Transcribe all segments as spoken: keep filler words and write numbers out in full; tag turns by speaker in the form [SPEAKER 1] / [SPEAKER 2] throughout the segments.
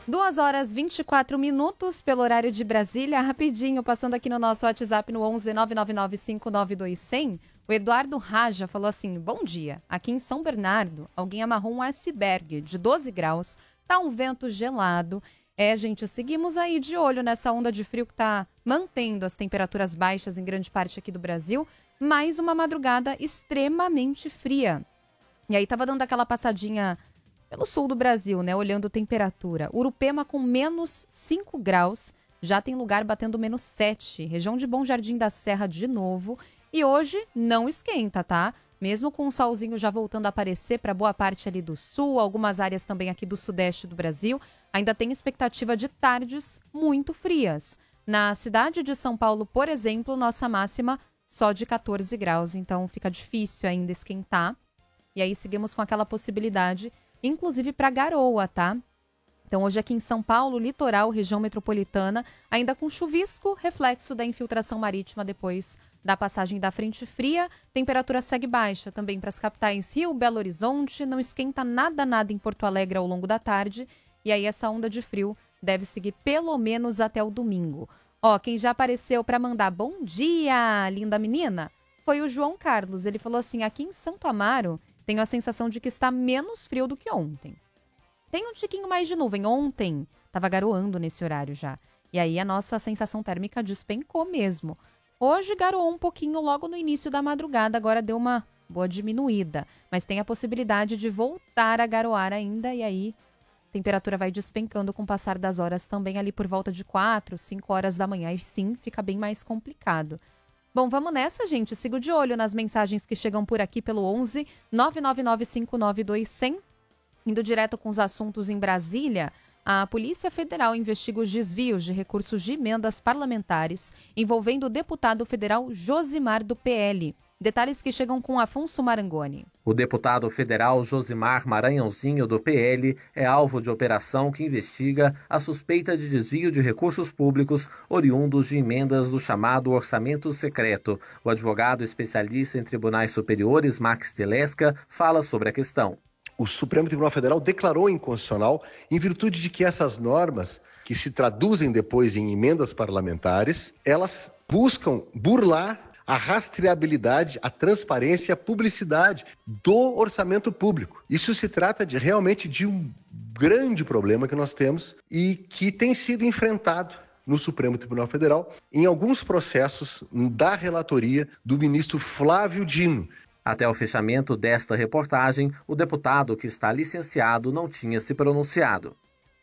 [SPEAKER 1] duas horas e vinte e quatro minutos pelo horário de Brasília. Rapidinho, passando aqui no nosso WhatsApp no onze nove nove nove cinco nove dois zero zero. O Eduardo Raja falou assim: bom dia, aqui em São Bernardo, alguém amarrou um iceberg de doze graus, tá um vento gelado. É, gente, seguimos aí de olho nessa onda de frio que tá mantendo as temperaturas baixas em grande parte aqui do Brasil. Mais uma madrugada extremamente fria. E aí tava dando aquela passadinha pelo sul do Brasil, né? Olhando temperatura. Urupema com menos cinco graus, já tem lugar batendo menos sete. Região de Bom Jardim da Serra de novo. E hoje não esquenta, tá? Mesmo com o solzinho já voltando a aparecer para boa parte ali do sul, algumas áreas também aqui do sudeste do Brasil, ainda tem expectativa de tardes muito frias. Na cidade de São Paulo, por exemplo, nossa máxima só de catorze graus, então fica difícil ainda esquentar. E aí seguimos com aquela possibilidade, inclusive para garoa, tá? Então hoje aqui em São Paulo, litoral, região metropolitana, ainda com chuvisco, reflexo da infiltração marítima depois da passagem da frente fria. Temperatura segue baixa também para as capitais Rio, Belo Horizonte, não esquenta nada, nada em Porto Alegre ao longo da tarde. E aí essa onda de frio deve seguir pelo menos até o domingo. Ó, quem já apareceu para mandar bom dia, linda menina, foi o João Carlos. Ele falou assim: aqui em Santo Amaro, tenho a sensação de que está menos frio do que ontem. Tem um tiquinho mais de nuvem. Ontem estava garoando nesse horário já. E aí a nossa sensação térmica despencou mesmo. Hoje garoou um pouquinho logo no início da madrugada, agora deu uma boa diminuída. Mas tem a possibilidade de voltar a garoar ainda, e aí a temperatura vai despencando com o passar das horas também ali por volta de quatro, cinco horas da manhã. E sim, fica bem mais complicado. Bom, vamos nessa, gente. Sigo de olho nas mensagens que chegam por aqui pelo onze nove nove nove cinco nove dois zero zero. Indo direto com os assuntos em Brasília, a Polícia Federal investiga os desvios de recursos de emendas parlamentares envolvendo o deputado federal Josimar do P L. Detalhes que chegam com Afonso Marangoni.
[SPEAKER 2] O deputado federal Josimar Maranhãozinho do P L é alvo de operação que investiga a suspeita de desvio de recursos públicos oriundos de emendas do chamado orçamento secreto. O advogado especialista em tribunais superiores, Max Telesca, fala sobre a questão.
[SPEAKER 3] O Supremo Tribunal Federal declarou inconstitucional em virtude de que essas normas, que se traduzem depois em emendas parlamentares, elas buscam burlar a rastreabilidade, a transparência, a publicidade do orçamento público. Isso se trata de realmente de um grande problema que nós temos e que tem sido enfrentado no Supremo Tribunal Federal em alguns processos da relatoria do ministro Flávio Dino.
[SPEAKER 2] Até o fechamento desta reportagem, o deputado que está licenciado não tinha se pronunciado.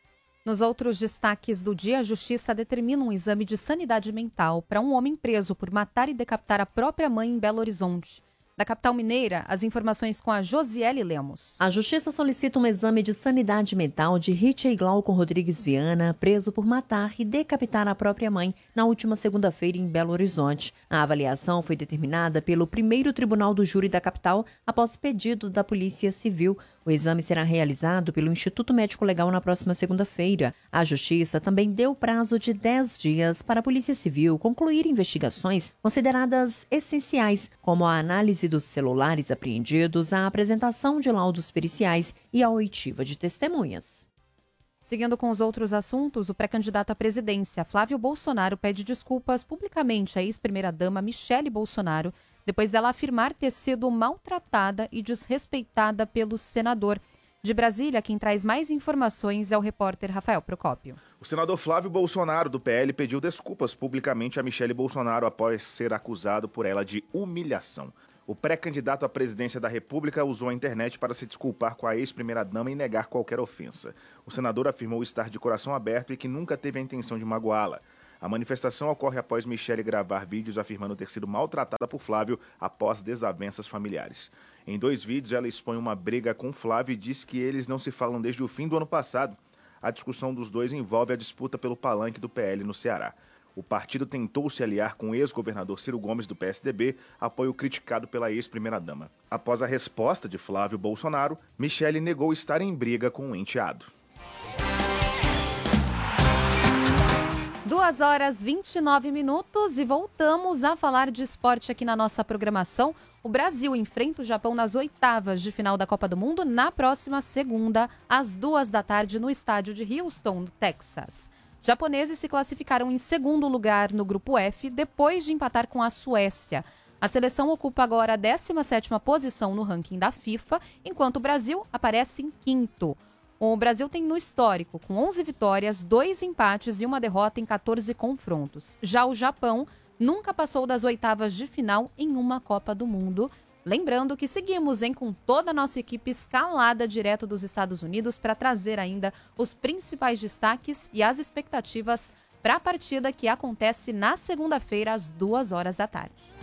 [SPEAKER 1] Nos outros destaques do dia, a Justiça determina um exame de sanidade mental para um homem preso por matar e decapitar a própria mãe em Belo Horizonte. Da capital mineira, as informações com a Josiele Lemos.
[SPEAKER 4] A Justiça solicita um exame de sanidade mental de Richey Glauco Rodrigues Viana, preso por matar e decapitar a própria mãe na última segunda-feira em Belo Horizonte. A avaliação foi determinada pelo primeiro Tribunal do Júri da capital após pedido da Polícia Civil. O exame será realizado pelo Instituto Médico Legal na próxima segunda-feira. A Justiça também deu prazo de dez dias para a Polícia Civil concluir investigações consideradas essenciais, como a análise dos celulares apreendidos, a apresentação de laudos periciais e a oitiva de testemunhas.
[SPEAKER 1] Seguindo com os outros assuntos, o pré-candidato à presidência, Flávio Bolsonaro, pede desculpas publicamente à ex-primeira-dama Michele Bolsonaro, depois dela afirmar ter sido maltratada e desrespeitada pelo senador. De Brasília, quem traz mais informações é o repórter Rafael Procópio.
[SPEAKER 5] O senador Flávio Bolsonaro, do P L, pediu desculpas publicamente a Michele Bolsonaro após ser acusado por ela de humilhação. O pré-candidato à presidência da República usou a internet para se desculpar com a ex-primeira-dama e negar qualquer ofensa. O senador afirmou estar de coração aberto e que nunca teve a intenção de magoá-la. A manifestação ocorre após Michele gravar vídeos afirmando ter sido maltratada por Flávio após desavenças familiares. Em dois vídeos, ela expõe uma briga com Flávio e diz que eles não se falam desde o fim do ano passado. A discussão dos dois envolve a disputa pelo palanque do P L no Ceará. O partido tentou se aliar com o ex-governador Ciro Gomes do P S D B, apoio criticado pela ex-primeira-dama. Após a resposta de Flávio Bolsonaro, Michele negou estar em briga com o enteado.
[SPEAKER 1] duas horas e vinte e nove minutos e voltamos a falar de esporte aqui na nossa programação. o Brasil enfrenta o Japão nas oitavas de final da Copa do Mundo na próxima segunda, às duas da tarde, no estádio de Houston, no Texas. Japoneses se classificaram em segundo lugar no grupo F, depois de empatar com a Suécia. A seleção ocupa agora a décima sétima posição no ranking da FIFA, enquanto o Brasil aparece em quinto. O Brasil tem no histórico, com onze vitórias, dois empates e uma derrota em quatorze confrontos. Já o Japão nunca passou das oitavas de final em uma Copa do Mundo. Lembrando que seguimos hein, com toda a nossa equipe escalada direto dos Estados Unidos para trazer ainda os principais destaques e as expectativas para a partida que acontece na segunda-feira, às duas horas da tarde.